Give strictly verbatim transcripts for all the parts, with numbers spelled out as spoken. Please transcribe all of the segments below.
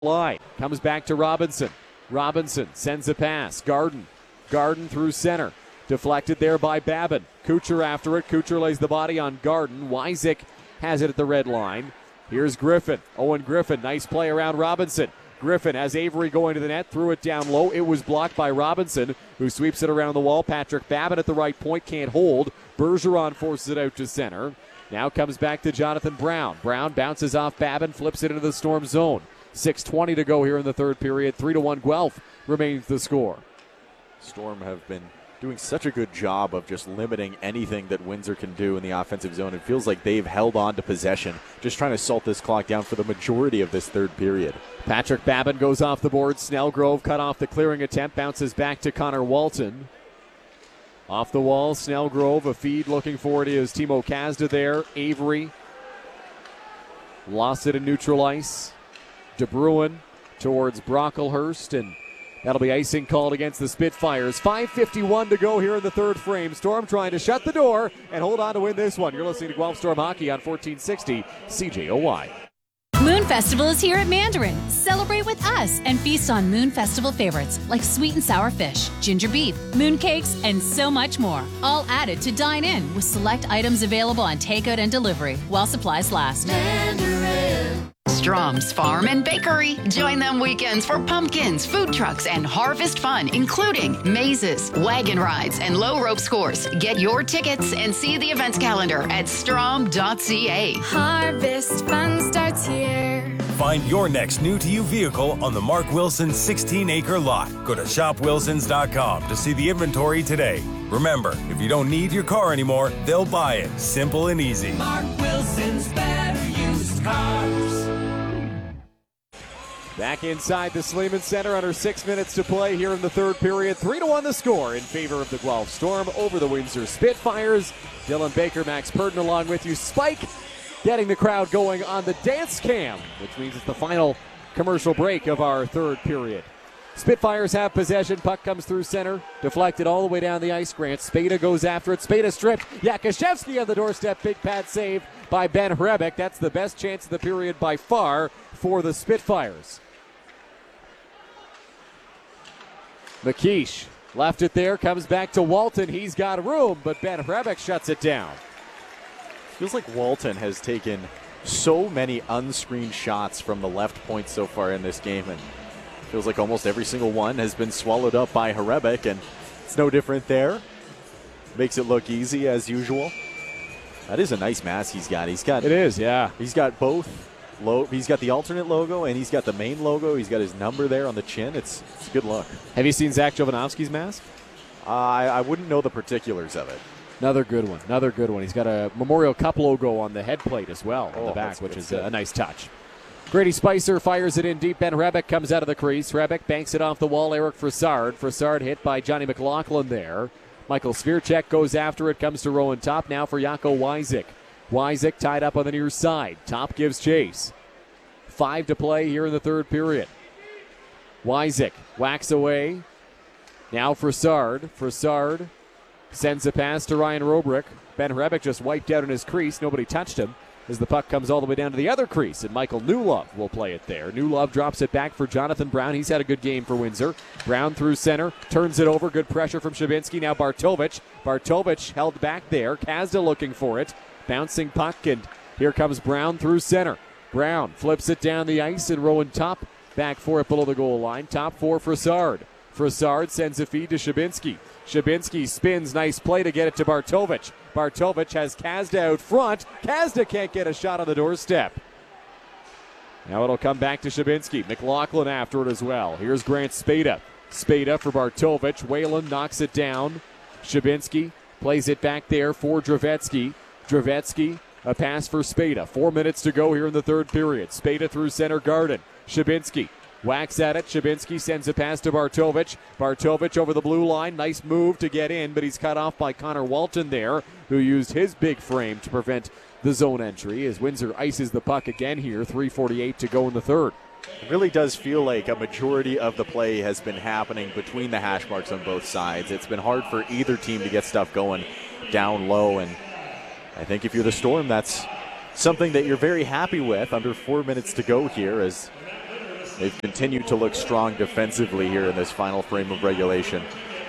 line. Comes back to Robinson. Robinson sends a pass. Garden. Garden through center. Deflected there by Babin. Kucher after it. Kucher lays the body on Garden. Wyzik has it at the red line. Here's Griffin. Owen Griffin. Nice play around Robinson. Griffin has Avery going to the net. Threw it down low. It was blocked by Robinson, who sweeps it around the wall. Patrick Babin at the right point. Can't hold. Bergeron forces it out to center. Now comes back to Jonathan Brown. Brown bounces off Babin. Flips it into the Storm zone. six twenty to go here in the third period. three to one Guelph remains the score. Storm have been doing such a good job of just limiting anything that Windsor can do in the offensive zone. It feels like they've held on to possession, just trying to salt this clock down for the majority of this third period. Patrick Babin goes off the board. Snellgrove cut off the clearing attempt, bounces back to Connor Walton. Off the wall, Snellgrove, a feed looking for it is Timo Kazda there. Avery lost it in neutral ice. De Bruin towards Brocklehurst, and that'll be icing called against the Spitfires. five fifty-one to go here in the third frame. Storm trying to shut the door and hold on to win this one. You're listening to Guelph Storm Hockey on fourteen sixty C J O Y. Moon Festival is here at Mandarin. Celebrate with us and feast on Moon Festival favorites like sweet and sour fish, ginger beef, moon cakes, and so much more. All added to dine in with select items available on takeout and delivery while supplies last. Mandarin. Strom's Farm and Bakery. Join them weekends for pumpkins, food trucks, and harvest fun, including mazes, wagon rides, and low rope scores. Get your tickets and see the events calendar at strom dot c a. Harvest fun starts here. Find your next new to you vehicle on the Mark Wilson sixteen acre lot. Go to shop wilsons dot com to see the inventory today. Remember, if you don't need your car anymore, they'll buy it. Simple and easy. Mark Wilson's better used cars. Back inside the Sleeman Center under six minutes to play here in the third period. Three to one the score in favor of the Guelph Storm over the Windsor Spitfires. Dylan Baker, Max Purden along with you. Spike getting the crowd going on the dance cam, which means it's the final commercial break of our third period. Spitfires have possession. Puck comes through center. Deflected all the way down the ice. Grant Spada goes after it. Spada stripped. Yakashevsky on the doorstep. Big pad save by Ben Hrebeck. That's the best chance of the period by far for the Spitfires. McKeish left it there. Comes back to Walton. He's got room, but Ben Hrebeck shuts it down. Feels like Walton has taken so many unscreened shots from the left point so far in this game, and feels like almost every single one has been swallowed up by Hrebeck, and it's no different there. Makes it look easy as usual. That is a nice mask he's got. He's got it is, yeah. He's got both. Lo- he's got the alternate logo and he's got the main logo. He's got his number there on the chin. It's, it's a good look. Have you seen Zach Jovanovski's mask? Uh, I, I wouldn't know the particulars of it. Another good one. Another good one. He's got a Memorial Cup logo on the head plate as well on oh, the back, which is good. a, a nice touch. Grady Spicer fires it in deep. Ben Hrebeck comes out of the crease. Hrebeck banks it off the wall. Eric Frassard. Frassard hit by Johnny McLaughlin there. Michael Svirchek goes after it. Comes to Rowan Top now for Jaco Wyzik. Wyzik tied up on the near side. Top gives chase. Five to play here in the third period. Wyzik whacks away. Now Frassard. Frassard sends a pass to Ryan Robrick. Ben Hrebeck just wiped out in his crease. Nobody touched him as the puck comes all the way down to the other crease, and Michael Newlove will play it there. Newlove drops it back for Jonathan Brown. He's had a good game for Windsor. Brown through center, turns it over. Good pressure from Shabinsky. Now Bartovich. Bartovich held back there. Kazda looking for it. Bouncing puck, and here comes Brown through center. Brown flips it down the ice, and Rowan Top back for it below the goal line. Top for Frassard. Frassard sends a feed to Shabinsky. Shabinsky spins. Nice play to get it to Bartovich. Bartovich has Kazda out front. Kazda can't get a shot on the doorstep. Now it'll come back to Shabinsky. McLaughlin after it as well. Here's Grant Spada. Spada for Bartovich. Whalen knocks it down. Shabinsky plays it back there for Dravetsky. Dravetsky, a pass for Spada. Four minutes to go here in the third period. Spada through center Garden. Shabinsky whacks at it. Shabinsky sends a pass to Bartovich. Bartovich over the blue line. Nice move to get in, but he's cut off by Connor Walton there, who used his big frame to prevent the zone entry as Windsor ices the puck again here. three forty-eight to go in the third. It really does feel like a majority of the play has been happening between the hash marks on both sides. It's been hard for either team to get stuff going down low, and I think if you're the Storm, that's something that you're very happy with under four minutes to go here as they've continued to look strong defensively here in this final frame of regulation.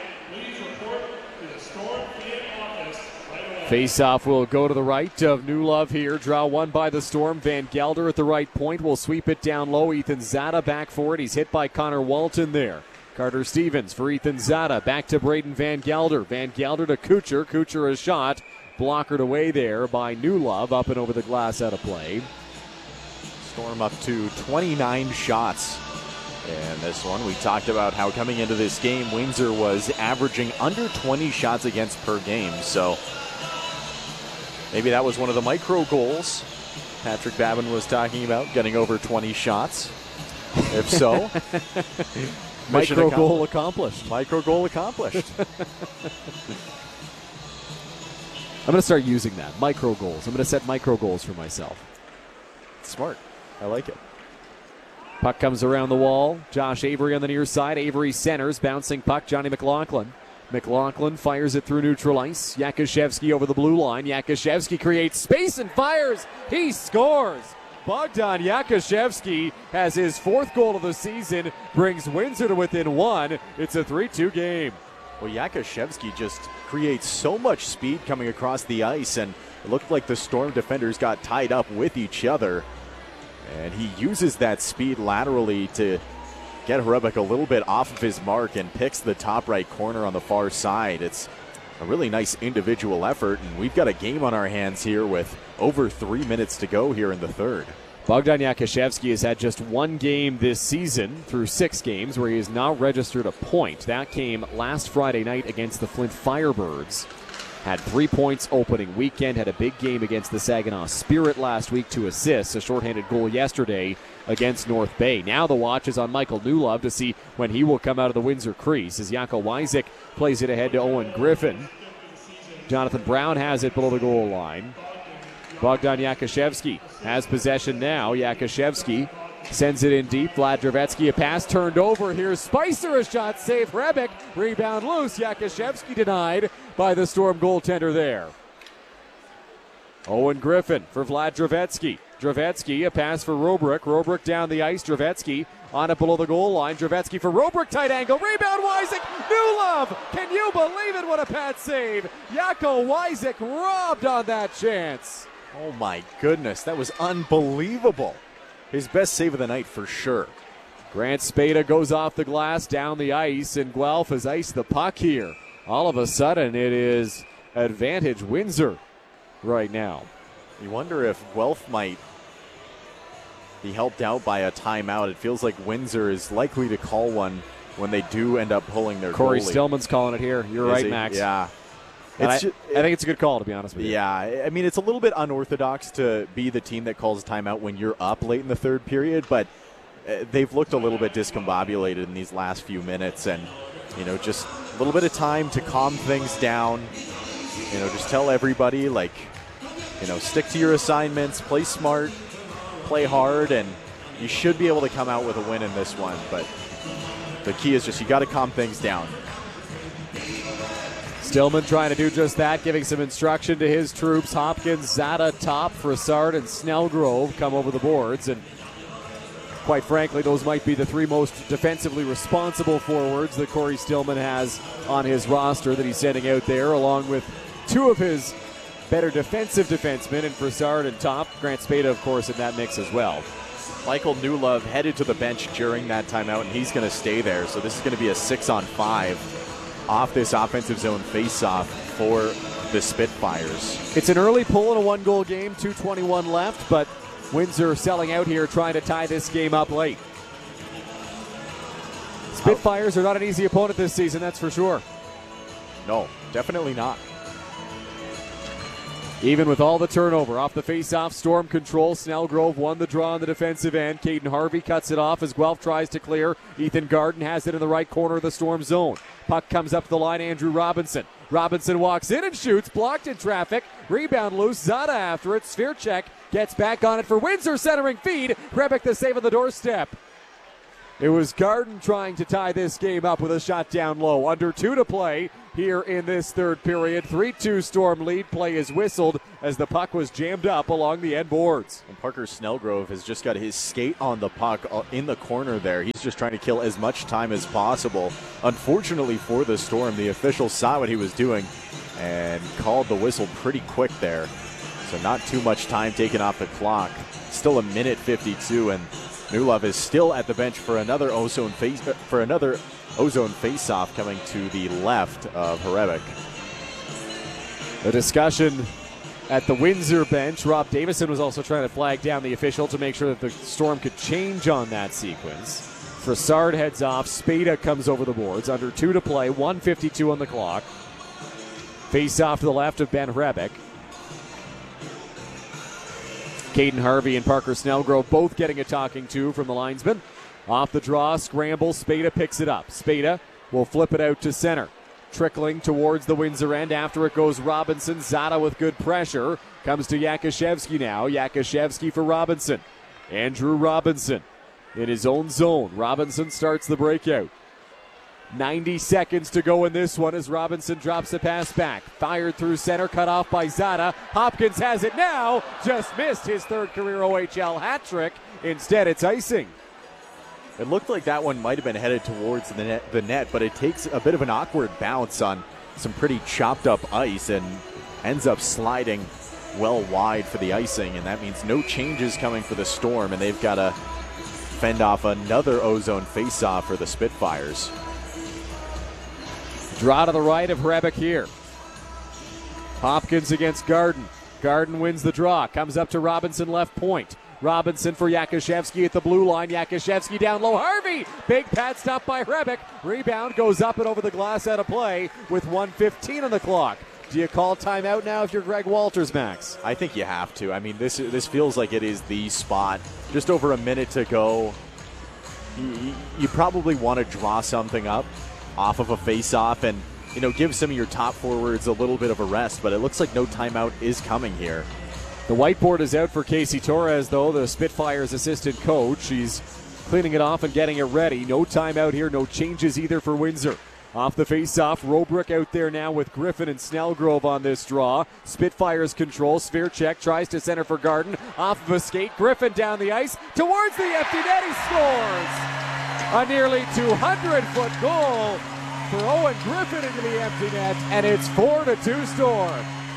Face-off will go to the right of New Love here. Draw one by the Storm. Van Gelder at the right point will sweep it down low. Ethan Zada back for it. He's hit by Connor Walton there. Carter Stevens for Ethan Zada. Back to Braden Van Gelder. Van Gelder to Kucher. Kucher a shot. Blockered away there by New Love. Up and over the glass, out of play. Storm up to twenty-nine shots. And this one, we talked about how coming into this game, Windsor was averaging under twenty shots against per game. So maybe that was one of the micro goals Patrick Babin was talking about, getting over twenty shots. If so, micro goal accomplished. Micro goal accomplished. I'm going to start using that. Micro goals. I'm going to set micro goals for myself. Smart. I like it. Puck comes around the wall. Josh Avery on the near side. Avery centers. Bouncing puck. Johnny McLaughlin. McLaughlin fires it through neutral ice. Yakushevsky over the blue line. Yakushevsky creates space and fires. He scores. Bogdan Yakushevsky has his fourth goal of the season. Brings Windsor to within one. It's a three two game. Well, Yakushevsky just creates so much speed coming across the ice, and it looked like the Storm defenders got tied up with each other. And he uses that speed laterally to get Hrebeck a little bit off of his mark and picks the top right corner on the far side. It's a really nice individual effort, and we've got a game on our hands here with over three minutes to go here in the third. Bogdan Yakushevsky has had just one game this season through six games where he has not registered a point. That came last Friday night against the Flint Firebirds. Had three points opening weekend, had a big game against the Saginaw Spirit last week to assist, a shorthanded goal yesterday against North Bay. Now the watch is on Michael Newlove to see when he will come out of the Windsor crease as Jaco Wyzik plays it ahead to Owen Griffin. Jonathan Brown has it below the goal line. Bogdan Yakushevsky has possession now. Yakushevsky sends it in deep. Vlad Dravetsky a pass turned over. Here's Spicer, a shot save. Hrebeck, rebound loose. Yakushevsky denied by the Storm goaltender there. Owen Griffin for Vlad Dravetsky. Dravetsky, a pass for Robrick. Robrick down the ice. Dravetsky on it below the goal line. Dravetsky for Robrick, tight angle. Rebound, Wyzik. New Love. Can you believe it? What a pad save. Jaco Wyzik robbed on that chance. Oh my goodness, that was unbelievable. His best save of the night for sure. Grant Spada goes off the glass, down the ice, and Guelph has iced the puck here. All of a sudden, it is advantage Windsor right now. You wonder if Guelph might be helped out by a timeout. It feels like Windsor is likely to call one when they do end up pulling their Corey goalie. Stillman's calling it here. You're Is right, he? Max. Yeah. And I, It's ju- I think it's a good call, to be honest with you. Yeah, I mean, it's a little bit unorthodox to be the team that calls a timeout when you're up late in the third period, but uh, they've looked a little bit discombobulated in these last few minutes, and, you know, just a little bit of time to calm things down. You know, just tell everybody, like, you know, stick to your assignments, play smart, play hard, and you should be able to come out with a win in this one, but the key is just you got to calm things down. Stillman trying to do just that, giving some instruction to his troops. Hopkins, Zada, Top, Frassard, and Snellgrove come over the boards. And quite frankly, those might be the three most defensively responsible forwards that Corey Stillman has on his roster that he's sending out there, along with two of his better defensive defensemen in Frassard and Top. Grant Spada, of course, in that mix as well. Michael Newlove headed to the bench during that timeout, and he's going to stay there. So this is going to be a six on five off this offensive zone face-off for the Spitfires. It's an early pull in a one-goal game, two twenty-one left, but Windsor selling out here trying to tie this game up late. Spitfires are not an easy opponent this season, that's for sure. No, definitely not. Even with all the turnover off the face-off, Storm control. Snellgrove won the draw on the defensive end. Caden Harvey cuts it off as Guelph tries to clear. Ethan Garden has it in the right corner of the Storm zone. Puck comes up the line, Andrew Robinson. Robinson walks in and shoots, blocked in traffic. Rebound loose, Zada after it. Svirchek gets back on it for Windsor, centering feed. Hrebeck the save on the doorstep. It was Garden trying to tie this game up with a shot down low. Under two to play here in this third period. three two Storm lead. Play is whistled as the puck was jammed up along the end boards. And Parker Snellgrove has just got his skate on the puck in the corner there. He's just trying to kill as much time as possible. Unfortunately for the Storm, the official saw what he was doing and called the whistle pretty quick there. So not too much time taken off the clock. Still a minute fifty-two, and Newlove is still at the bench for another ozone face for another ozone face-off coming to the left of Hrebeck. The discussion at the Windsor bench. Rob Davison was also trying to flag down the official to make sure that the Storm could change on that sequence. Brassard heads off. Spada comes over the boards. Under two to play. one fifty-two on the clock. Face-off to the left of Ben Hrebeck. Caden Harvey and Parker Snellgrove both getting a talking to from the linesman. Off the draw, scramble, Spada picks it up. Spada will flip it out to center. Trickling towards the Windsor end. After it goes Robinson. Zada with good pressure. Comes to Yakushevsky now. Yakushevsky for Robinson. Andrew Robinson in his own zone. Robinson starts the breakout. ninety seconds to go in this one as Robinson drops a pass back. Fired through center, cut off by Zada. Hopkins has it now. Just missed his third career O H L hat trick. Instead, it's icing. It looked like that one might have been headed towards the net, the net, but it takes a bit of an awkward bounce on some pretty chopped up ice and ends up sliding well wide for the icing, and that means no changes coming for the Storm, and they've got to fend off another ozone face-off for the Spitfires. Draw to the right of Hrebeck here. Hopkins against Garden. Garden wins the draw. Comes up to Robinson left point. Robinson for Yakushevsky at the blue line. Yakushevsky down low. Harvey! Big pad stop by Hrebeck. Rebound goes up and over the glass out of play with one fifteen on the clock. Do you call timeout now if you're Greg Walters, Max? I think you have to. I mean, this this feels like it is the spot. Just over a minute to go. You, you probably want to draw something up off of a face-off and, you know, give some of your top forwards a little bit of a rest, but it looks like no timeout is coming here. The whiteboard is out for Casey Torres, though, the Spitfires assistant coach. He's cleaning it off and getting it ready. No timeout here, no changes either for Windsor. Off the face-off, Robrick out there now with Griffin and Snellgrove on this draw. Spitfires control. Svirchek tries to center for Garden. Off of a skate, Griffin down the ice towards the empty net. He scores! A nearly two hundred foot goal for Owen Griffin into the empty net, and it's four to two Storm.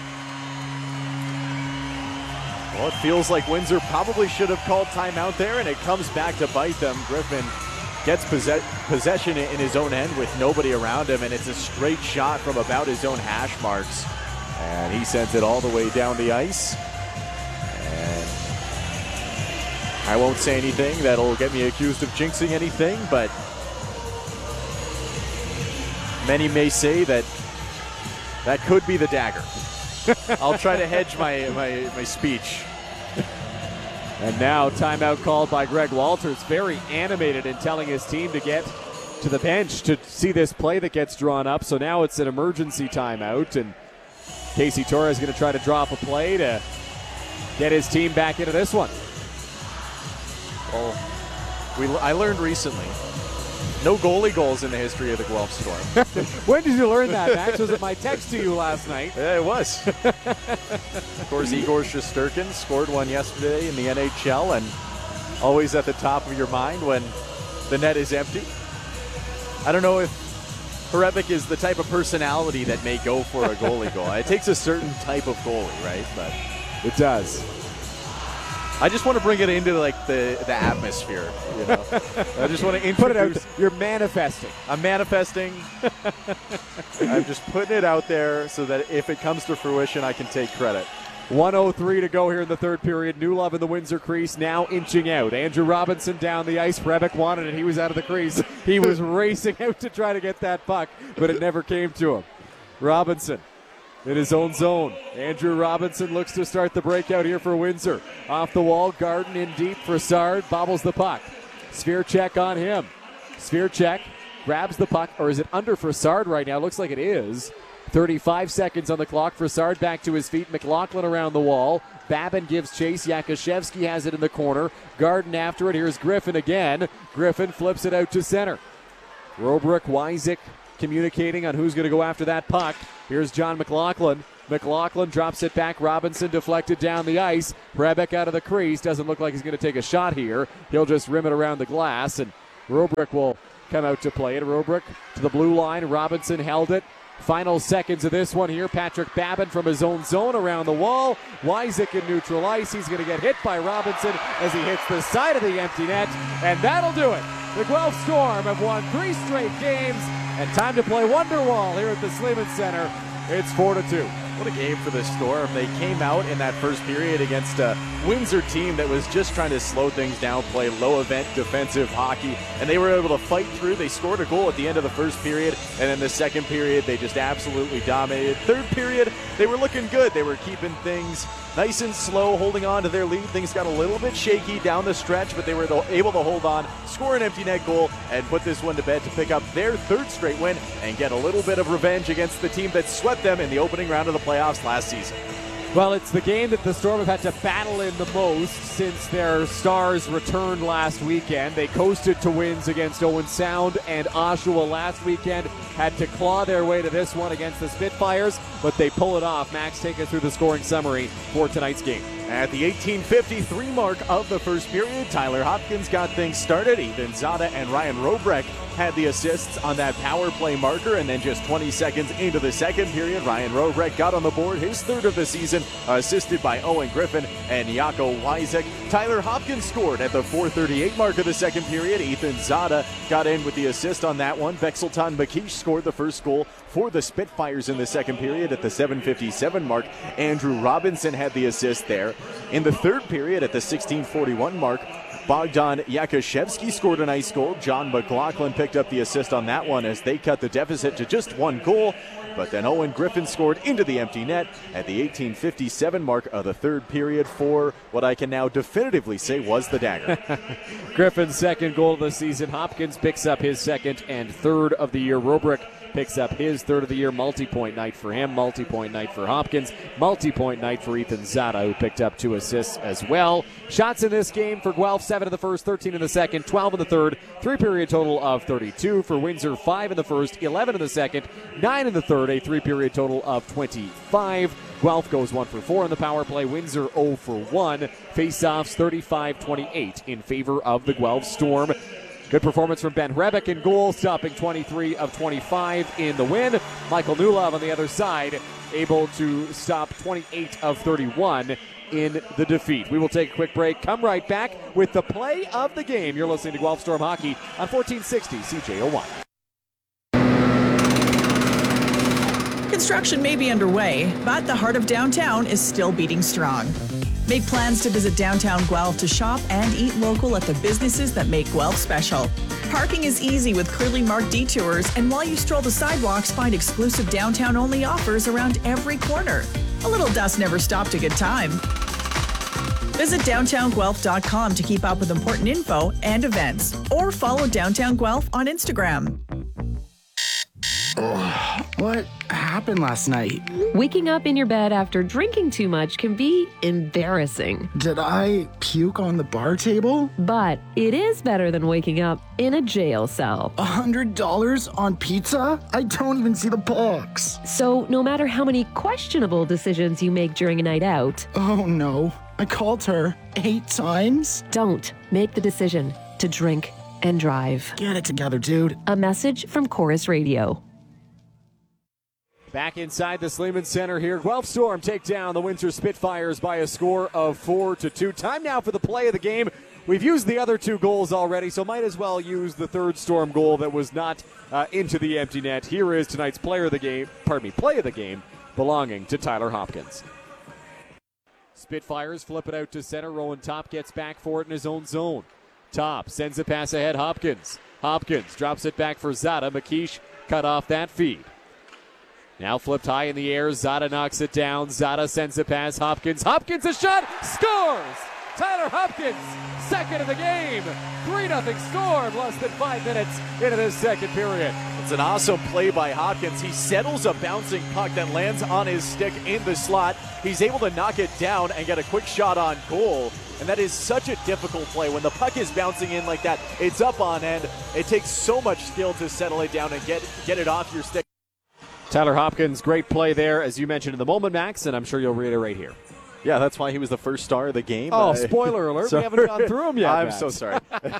Well, it feels like Windsor probably should have called timeout there, and it comes back to bite them. Griffin gets possess- possession in his own end with nobody around him, and it's a straight shot from about his own hash marks. And he sends it all the way down the ice. And I won't say anything that'll get me accused of jinxing anything, but many may say that that could be the dagger. I'll try to hedge my, my, my speech. And now timeout called by Greg Walters, very animated in telling his team to get to the bench to see this play that gets drawn up. So now it's an emergency timeout, and Casey Torres is going to try to drop a play to get his team back into this one. Well, we, I learned recently, no goalie goals in the history of the Guelph Storm. When did you learn that, Max? Was it my text to you last night? Yeah, it was. Of course, Igor Shesterkin scored one yesterday in the N H L, and always at the top of your mind when the net is empty. I don't know if Hrebeck is the type of personality that may go for a goalie goal. It takes a certain type of goalie, right? But it does. I just want to bring it into like the, the atmosphere, you know. I just want to introduce. Put it out. You're manifesting. I'm manifesting. I'm just putting it out there so that if it comes to fruition, I can take credit. one oh three to go here in the third period. Newlove in the Windsor crease, now inching out. Andrew Robinson down the ice. Hrebeck wanted it. He was out of the crease. He was racing out to try to get that puck, but it never came to him. Robinson in his own zone. Andrew Robinson looks to start the breakout here for Windsor. Off the wall, Garden in deep. Brassard bobbles the puck. Svirchek on him. Svirchek grabs the puck, or is it under Brassard right now? Looks like it is. thirty-five seconds on the clock. Brassard back to his feet. McLaughlin around the wall. Babin gives chase. Yakushevsky has it in the corner. Garden after it. Here's Griffin again. Griffin flips it out to center. Robrick, Wyzik communicating on who's going to go after that puck. Here's John McLaughlin. McLaughlin drops it back. Robinson deflected down the ice. Hrebeck out of the crease. Doesn't look like he's going to take a shot here. He'll just rim it around the glass, and Robrick will come out to play it. Robrick to the blue line. Robinson held it. Final seconds of this one here. Patrick Babin from his own zone around the wall. Wyzik in neutral ice. He's going to get hit by Robinson as he hits the side of the empty net, and that'll do it. The Guelph Storm have won three straight games, and time to play Wonderwall here at the Sleeman Center. It's four to two. What a game for the Storm. They came out in that first period against a Windsor team that was just trying to slow things down, play low-event defensive hockey, and they were able to fight through. They scored a goal at the end of the first period, and in the second period, they just absolutely dominated. Third period, they were looking good. They were keeping things nice and slow, holding on to their lead. Things got a little bit shaky down the stretch, but they were able to hold on, score an empty net goal, and put this one to bed to pick up their third straight win and get a little bit of revenge against the team that swept them in the opening round of the playoffs last season. Well, it's the game that the Storm have had to battle in the most since their stars returned last weekend. They coasted to wins against Owen Sound and Oshawa last weekend, had to claw their way to this one against the Spitfires, but they pull it off. Max, take us through the scoring summary for tonight's game. At the eighteen fifty-three mark of the first period, Tyler Hopkins got things started. Ethan Zada and Ryan Robrick had the assists on that power play marker, and then just twenty seconds into the second period, Ryan Robrick got on the board, his third of the season, assisted by Owen Griffin and Jaco Wyzik. Tyler Hopkins scored at the four thirty-eight mark of the second period. Ethan Zada got in with the assist on that one. Vexelton McKeish scored the first goal for the Spitfires in the second period at the seven fifty-seven mark. Andrew Robinson had the assist there. In the third period at the sixteen forty-one mark, Bogdan Yakushevsky scored a nice goal. John McLaughlin picked up the assist on that one as they cut the deficit to just one goal. But then Owen Griffin scored into the empty net at the eighteen fifty-seven mark of the third period for what I can now definitively say was the dagger. Griffin's second goal of the season. Hopkins picks up his second and third of the year. Robrick picks up his third of the year. Multi-point night for him. Multi-point night for Hopkins. Multi-point night for Ethan Zada, who picked up two assists as well. Shots in this game for Guelph, seven in the first, thirteen in the second, twelve in the third. Three-period total of thirty-two. For Windsor, five in the first, eleven in the second, nine in the third. A three-period total of twenty-five. Guelph goes one for four on the power play. Windsor zero for one. Face-offs thirty-five twenty-eight in favor of the Guelph Storm. Good performance from Ben Hrebeck in goal, stopping twenty-three of twenty-five in the win. Michael Newlove on the other side, able to stop twenty-eight of thirty-one in the defeat. We will take a quick break, come right back with the play of the game. You're listening to Guelph Storm Hockey on fourteen sixty C J O one. Construction may be underway, but the heart of downtown is still beating strong. Make plans to visit downtown Guelph to shop and eat local at the businesses that make Guelph special. Parking is easy with clearly marked detours, and while you stroll the sidewalks, find exclusive downtown-only offers around every corner. A little dust never stopped a good time. Visit downtown guelph dot com to keep up with important info and events, or follow Downtown Guelph on Instagram. Oh, what happened last night? Waking up in your bed after drinking too much can be embarrassing. Did I puke on the bar table? But it is better than waking up in a jail cell. A hundred dollars on pizza? I don't even see the box. So no matter how many questionable decisions you make during a night out... Oh no, I called her eight times? Don't make the decision to drink and drive. Get it together, dude. A message from Chorus Radio. Back inside the Sleeman Center here. Guelph Storm take down the Windsor Spitfires by a score of four to two. Time now for the play of the game. We've used the other two goals already, so might as well use the third Storm goal that was not uh, into the empty net. Here is tonight's player of the game, pardon me, play of the game, belonging to Tyler Hopkins. Spitfires flip it out to center. Rowan Top gets back for it in his own zone. Top sends a pass ahead. Hopkins. Hopkins drops it back for Zada. McKeish cut off that feed. Now flipped high in the air. Zada knocks it down. Zada sends a pass. Hopkins. Hopkins a shot. Scores! Tyler Hopkins, second of the game. three nothing Storm, less than five minutes into this second period. It's an awesome play by Hopkins. He settles a bouncing puck that lands on his stick in the slot. He's able to knock it down and get a quick shot on goal. And that is such a difficult play. When the puck is bouncing in like that, it's up on end. It takes so much skill to settle it down and get, get it off your stick. Tyler Hopkins, great play there, as you mentioned in the moment, Max, and I'm sure you'll reiterate here. Yeah, that's why he was the first star of the game. Oh, uh, spoiler alert. We haven't gone through him yet. I'm Max. so sorry.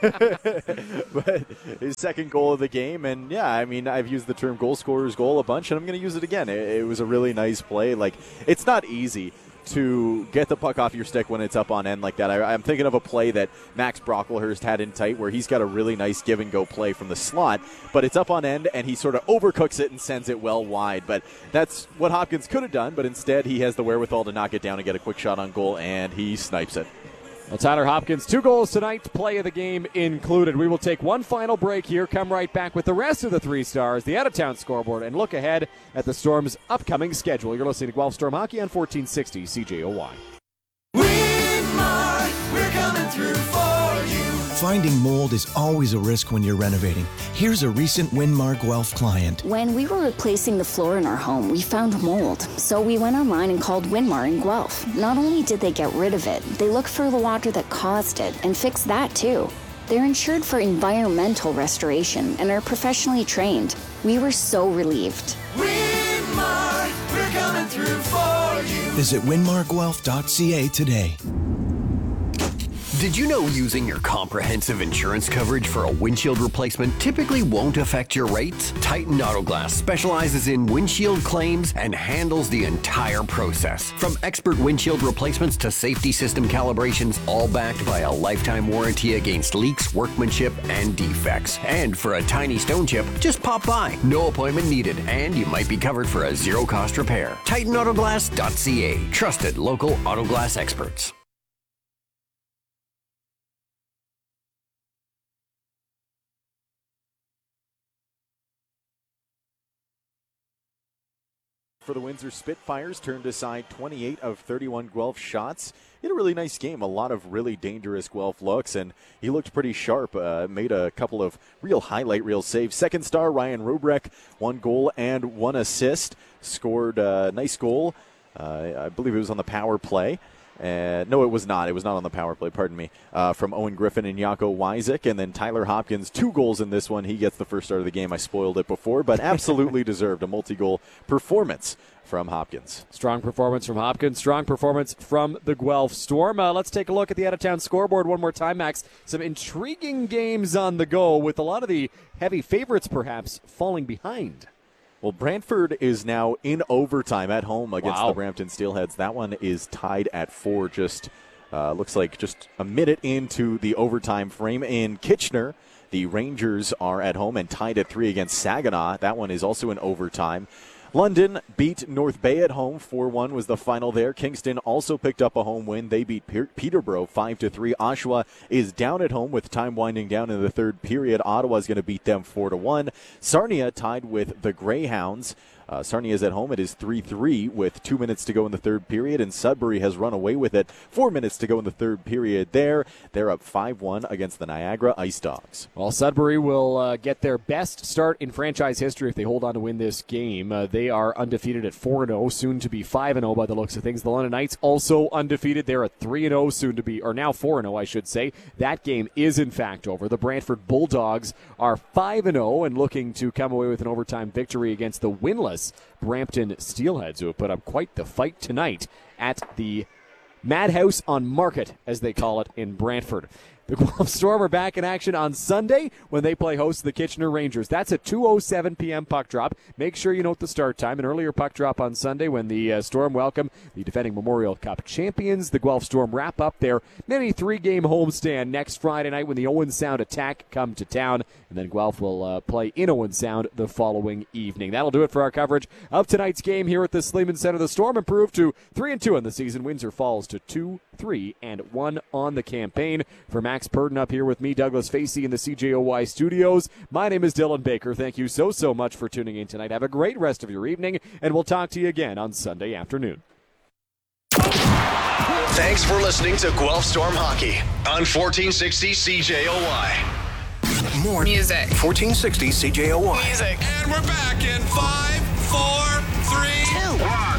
But his second goal of the game, and yeah, I mean, I've used the term goal scorer's goal a bunch, and I'm going to use it again. It, it was a really nice play. Like, it's not easy to get the puck off your stick when it's up on end like that. I, I'm thinking of a play that Max Brocklehurst had in tight where he's got a really nice give-and-go play from the slot, but it's up on end, and he sort of overcooks it and sends it well wide. But that's what Hopkins could have done, but instead he has the wherewithal to knock it down and get a quick shot on goal, and he snipes it. Well, Tyler Hopkins, two goals tonight, play of the game included. We will take one final break here, come right back with the rest of the three stars, the out-of-town scoreboard, and look ahead at the Storm's upcoming schedule. You're listening to Guelph Storm Hockey on fourteen sixty C J O Y. Winmark, we're coming through for you. Finding mold is always a risk when you're renovating. Here's a recent Winmar Guelph client. When we were replacing the floor in our home, we found mold. So we went online and called Winmar in Guelph. Not only did they get rid of it, they looked for the water that caused it and fixed that too. They're insured for environmental restoration and are professionally trained. We were so relieved. Winmar, we're coming through for you. Visit winmar guelph dot c a today. Did you know using your comprehensive insurance coverage for a windshield replacement typically won't affect your rates? Titan Auto Glass specializes in windshield claims and handles the entire process. From expert windshield replacements to safety system calibrations, all backed by a lifetime warranty against leaks, workmanship, and defects. And for a tiny stone chip, just pop by. No appointment needed, and you might be covered for a zero-cost repair. Titan Auto Glass dot c a. Trusted local auto glass experts. For the Windsor Spitfires, turned aside twenty-eight of thirty-one Guelph shots. He had a really nice game, a lot of really dangerous Guelph looks, and he looked pretty sharp, uh, made a couple of real highlight reel saves. Second star, Ryan Rubrek, one goal and one assist, scored a nice goal. Uh, I believe it was on the power play. Uh, no, it was not. It was not on the power play, pardon me, uh, from Owen Griffin and Jaco Wyzik. And then Tyler Hopkins, two goals in this one. He gets the first start of the game. I spoiled it before, but absolutely deserved a multi-goal performance from Hopkins. Strong performance from Hopkins. Strong performance from the Guelph Storm. Uh, let's take a look at the out-of-town scoreboard one more time, Max. Some intriguing games on the go with a lot of the heavy favorites perhaps falling behind. Well, Brantford is now in overtime at home against wow. the Brampton Steelheads. That one is tied at four. Just uh, looks like just a minute into the overtime frame. In Kitchener, the Rangers are at home and tied at three against Saginaw. That one is also in overtime. London beat North Bay at home. four one was the final there. Kingston also picked up a home win. They beat Pe- Peterborough five to three. Oshawa is down at home with time winding down in the third period. Ottawa is going to beat them four to one. Sarnia tied with the Greyhounds. Uh, Sarnia is at home. It is three three with two minutes to go in the third period, and Sudbury has run away with it. Four minutes to go in the third period there. They're up five one against the Niagara Ice Dogs. Well, Sudbury will uh, get their best start in franchise history if they hold on to win this game. Uh, they are undefeated at four and oh, soon to be five and oh by the looks of things. The London Knights also undefeated. They're at three and oh, soon to be, or now four and oh, I should say. That game is, in fact, over. The Brantford Bulldogs are five and oh and looking to come away with an overtime victory against the winless Brampton Steelheads, who have put up quite the fight tonight at the Madhouse on Market, as they call it, in Brantford. The Guelph Storm are back in action on Sunday when they play host to the Kitchener Rangers. That's a two oh seven p.m. puck drop. Make sure you note the start time. An earlier puck drop on Sunday when the uh, Storm welcome the defending Memorial Cup champions. The Guelph Storm wrap up their mini three-game homestand next Friday night when the Owen Sound Attack come to town. And then Guelph will uh, play in Owen Sound the following evening. That'll do it for our coverage of tonight's game here at the Sleeman Center. The Storm improved to three and two in the season. Windsor falls to two, three, and one on the campaign. For Max Purdon up here with me, Douglas Facey in the C J O Y studios. My name is Dylan Baker. Thank you so, so much for tuning in tonight. Have a great rest of your evening, and we'll talk to you again on Sunday afternoon. Thanks for listening to Guelph Storm Hockey on fourteen sixty C J O Y. More music. fourteen sixty C J O Y. Music. And we're back in five, four, three, two, one.